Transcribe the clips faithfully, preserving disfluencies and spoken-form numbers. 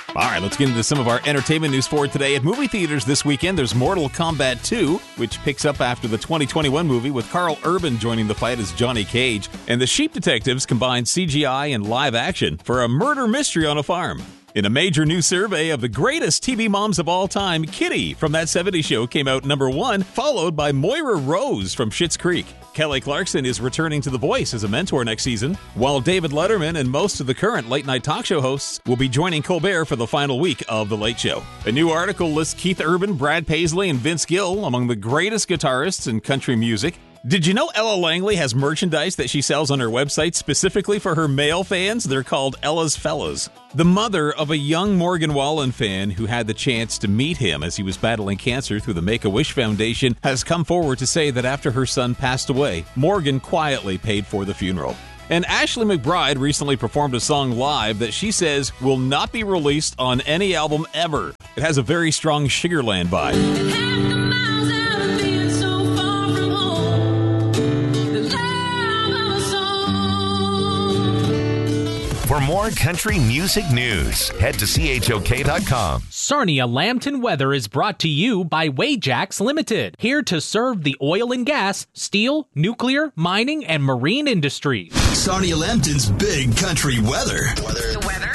All right, let's get into some of our entertainment news for today. At movie theaters this weekend, there's Mortal Kombat two, which picks up after the twenty twenty-one movie with Carl Urban joining the fight as Johnny Cage. And the Sheep Detectives combine C G I and live action for a murder mystery on a farm. In a major new survey of the greatest T V moms of all time, Kitty from That seventies Show came out number one, followed by Moira Rose from Schitt's Creek. Kelly Clarkson is returning to The Voice as a mentor next season, while David Letterman and most of the current late-night talk show hosts will be joining Colbert for the final week of The Late Show. A new article lists Keith Urban, Brad Paisley, and Vince Gill among the greatest guitarists in country music. Did you know Ella Langley has merchandise that she sells on her website specifically for her male fans? They're called Ella's Fellas. The mother of a young Morgan Wallen fan who had the chance to meet him as he was battling cancer through the Make-A-Wish Foundation has come forward to say that after her son passed away, Morgan quietly paid for the funeral. And Ashley McBryde recently performed a song live that she says will not be released on any album ever. It has a very strong Sugarland vibe. For more country music news, head to C H O K dot com. Sarnia Lambton Weather is brought to you by Wajax Limited, here to serve the oil and gas, steel, nuclear, mining, and marine industries. Sarnia Lambton's big country weather. Weather. The weather.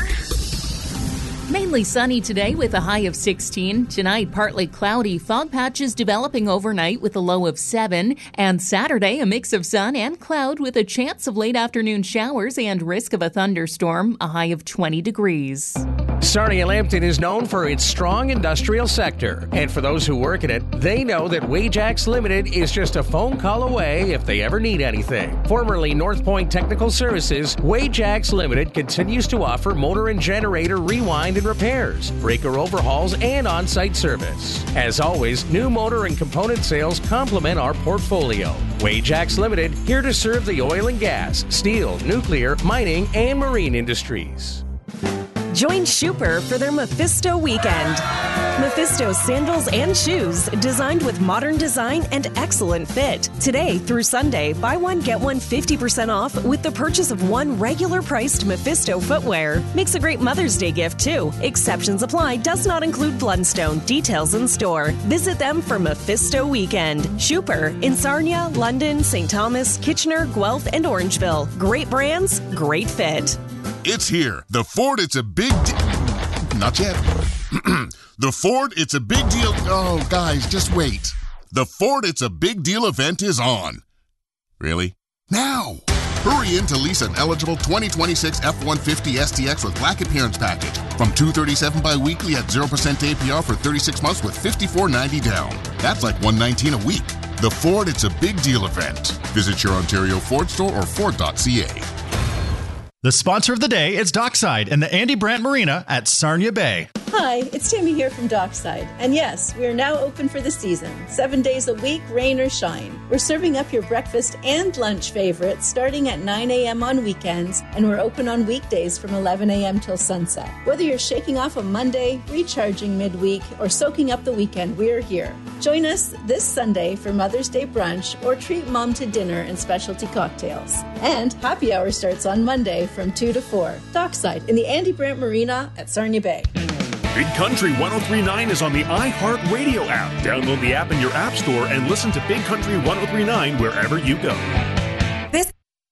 Mainly sunny today with a high of sixteen. Tonight, partly cloudy. Fog patches developing overnight with a low of seven. And Saturday, a mix of sun and cloud with a chance of late afternoon showers and risk of a thunderstorm, a high of twenty degrees. Sarnia Lambton is known for its strong industrial sector. And for those who work in it, they know that Wajax Limited is just a phone call away if they ever need anything. Formerly North Point Technical Services, Wajax Limited continues to offer motor and generator rewind and repairs, breaker overhauls, and on-site service. As always, new motor and component sales complement our portfolio. Wajax Limited, here to serve the oil and gas, steel, nuclear, mining, and marine industries. Join Schuper for their Mephisto weekend. Mephisto sandals and shoes designed with modern design and excellent fit. Today through Sunday, buy one, get one fifty percent off with the purchase of one regular priced Mephisto footwear. Makes a great Mother's Day gift too. Exceptions apply. Does not include Blundstone. Details in store. Visit them for Mephisto weekend. Schuper in Sarnia, London, Saint Thomas, Kitchener, Guelph, and Orangeville. Great brands, great fit. It's here. The Ford It's a Big Deal. Not yet. The Ford It's a Big Deal. Oh, guys, just wait. The Ford It's a Big Deal event is on. Really? Now. Hurry in to lease an eligible twenty twenty-six F one fifty S T X with Black Appearance Package from two hundred thirty-seven dollars bi-weekly at zero percent A P R for thirty-six months with fifty-four ninety down. That's like one hundred nineteen dollars a week. The Ford It's a Big Deal event. Visit your Ontario Ford store or Ford dot C A. The sponsor of the day is Dockside and the Andy Brandt Marina at Sarnia Bay. Hi, it's Tammy here from Dockside. And yes, we are now open for the season. Seven days a week, rain or shine. We're serving up your breakfast and lunch favorites starting at nine a.m. on weekends, and we're open on weekdays from eleven a.m. till sunset. Whether you're shaking off a Monday, recharging midweek, or soaking up the weekend, we're here. Join us this Sunday for Mother's Day brunch or treat mom to dinner and specialty cocktails. And happy hour starts on Monday from two to four. Dockside in the Andy Brandt Marina at Sarnia Bay. Big Country one oh three point nine is on the iHeartRadio app. Download the app in your app store and listen to Big Country one oh three point nine wherever you go. This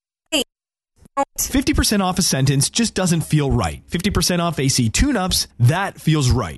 fifty percent off a sentence just doesn't feel right. fifty percent off A C tune-ups, that feels right.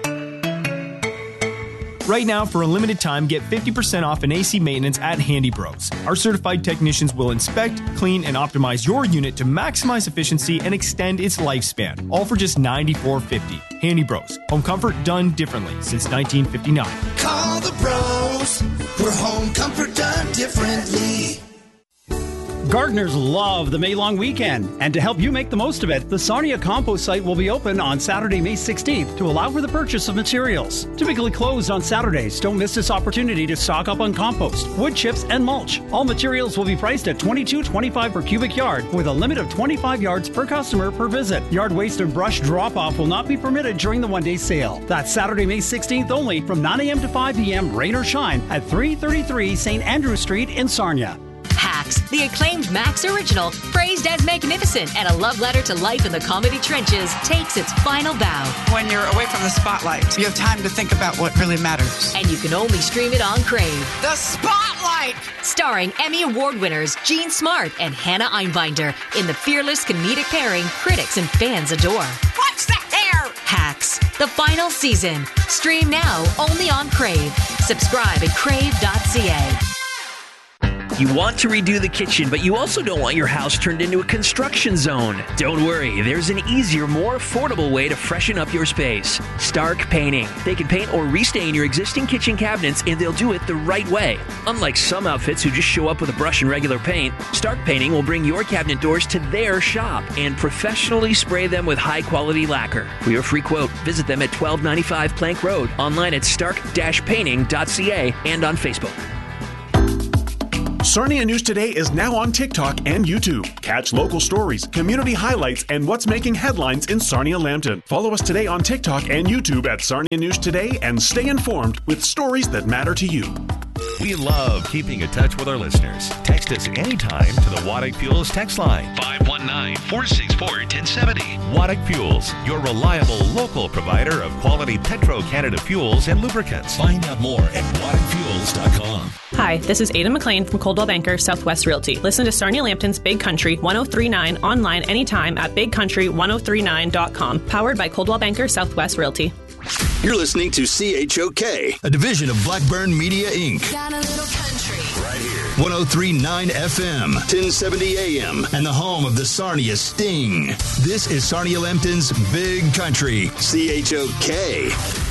Right now, for a limited time, get fifty percent off an A C maintenance at Handy Bros. Our certified technicians will inspect, clean, and optimize your unit to maximize efficiency and extend its lifespan, all for just ninety-four fifty. Handy Bros. Home comfort done differently since nineteen fifty-nine. Call the pros for home comfort done differently. Gardeners love the May long weekend, and to help you make the most of it, the Sarnia compost site will be open on Saturday, May sixteenth to allow for the purchase of materials. Typically closed on Saturdays, don't miss this opportunity to stock up on compost, wood chips, and mulch. All materials will be priced at twenty-two twenty-five per cubic yard with a limit of twenty-five yards per customer per visit. Yard waste and brush drop-off will not be permitted during the one-day sale. That's Saturday, May sixteenth only from nine a.m. to five p.m. rain or shine at three thirty-three Saint Andrew Street in Sarnia. Half Max, the acclaimed Max original, praised as magnificent and a love letter to life in the comedy trenches, takes its final bow. When you're away from the spotlight, you have time to think about what really matters. And you can only stream it on Crave. The Spotlight! Starring Emmy Award winners Jean Smart and Hannah Einbinder in the fearless comedic pairing critics and fans adore. What's the hair? Hacks, the final season. Stream now only on Crave. Subscribe at crave dot c a. You want to redo the kitchen, but you also don't want your house turned into a construction zone. Don't worry, there's an easier, more affordable way to freshen up your space. Stark Painting. They can paint or restain your existing kitchen cabinets, and they'll do it the right way. Unlike some outfits who just show up with a brush and regular paint, Stark Painting will bring your cabinet doors to their shop and professionally spray them with high-quality lacquer. For your free quote, visit them at twelve ninety-five Plank Road, online at stark dash painting dot c a, and on Facebook. Sarnia News Today is now on TikTok and YouTube. Catch local stories, community highlights, and what's making headlines in Sarnia-Lambton. Follow us today on TikTok and YouTube at Sarnia News Today and stay informed with stories that matter to you. We love keeping in touch with our listeners. Text us anytime to the Waddick Fuels text line, five one nine, four six four, one zero seven zero. Waddick Fuels, your reliable local provider of quality Petro-Canada fuels and lubricants. Find out more at waddick fuels dot com. Hi, this is Ada McLean from Coldwell Banker Southwest Realty. Listen to Sarnia-Lambton's Big Country ten thirty-nine online anytime at big country ten thirty-nine dot com. Powered by Coldwell Banker Southwest Realty. You're listening to C H O K, a division of Blackburn Media, Incorporated. Got a little country. Right here. one oh three point nine F M, ten seventy A M, and the home of the Sarnia Sting. This is Sarnia-Lambton's Big Country, C H O K.